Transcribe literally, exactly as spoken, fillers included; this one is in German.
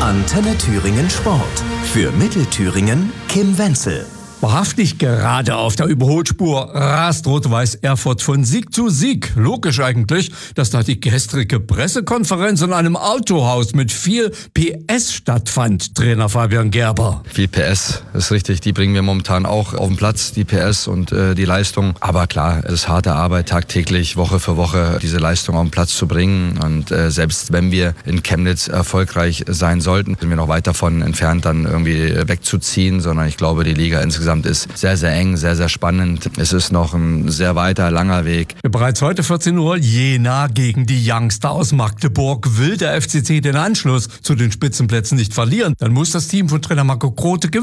Antenne Thüringen Sport. Für Mittelthüringen Kim Wenzel. Wahrhaftig gerade auf der Überholspur rast Rot-Weiß Erfurt von Sieg zu Sieg. Logisch eigentlich, dass da die gestrige Pressekonferenz in einem Autohaus mit viel P S stattfand. Trainer Fabian Gerber. Viel P S, ist richtig. Die bringen wir momentan auch auf den Platz, die P S und äh, die Leistung. Aber klar, es ist harte Arbeit, tagtäglich, Woche für Woche diese Leistung auf den Platz zu bringen. Und äh, selbst wenn wir in Chemnitz erfolgreich sein sollten, sind wir noch weit davon entfernt, dann irgendwie wegzuziehen. Sondern ich glaube, die Liga insgesamt ist sehr, sehr eng, sehr, sehr spannend. Es ist noch ein sehr weiter, langer Weg. Bereits heute vierzehn Uhr Jena gegen die Youngster aus Magdeburg. Will der F C C den Anschluss zu den Spitzenplätzen nicht verlieren, dann muss das Team von Trainer Marco Grote gewinnen.